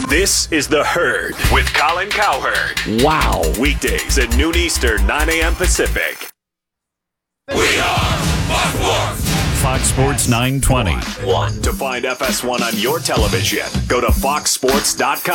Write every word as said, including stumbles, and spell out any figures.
This is The Herd with Colin Cowherd. Wow. Weekdays at noon Eastern, nine a.m. Pacific. We are Fox Sports. Fox Sports nine twenty. To find F S one on your television, go to fox sports dot com.